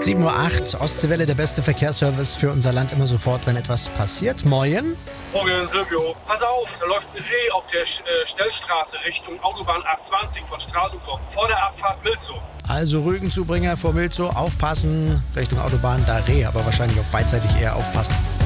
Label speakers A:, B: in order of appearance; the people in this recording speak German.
A: 7:08 Uhr, Ostseewelle, der beste Verkehrsservice für unser Land immer sofort, wenn etwas passiert. Moin.
B: Morgen, Silvio. Pass auf, da läuft ein Reh auf der Schnellstraße Richtung Autobahn A20 von Stralsundorf vor der Abfahrt Milzow.
A: Also Rügenzubringer vor Milzow, aufpassen, Richtung Autobahn, da Reh, aber wahrscheinlich auch beidseitig eher aufpassen.